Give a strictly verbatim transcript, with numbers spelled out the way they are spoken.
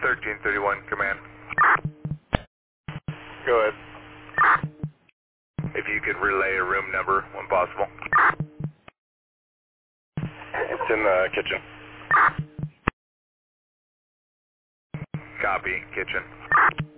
thirteen thirty-one, command. Go ahead. If you could relay a room number when possible. It's in the kitchen. Copy, kitchen.